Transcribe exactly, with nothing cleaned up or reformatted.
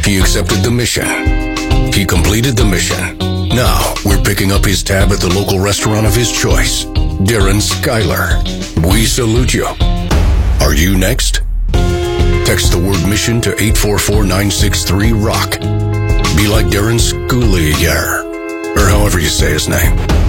He accepted the mission. He completed the mission. Now, we're picking up his tab at the local restaurant of his choice. Darren Skylar. We salute you. Are you next? Text the word mission to eight four four nine six three ROCK. Be like Darren Skylar, or however you say his name.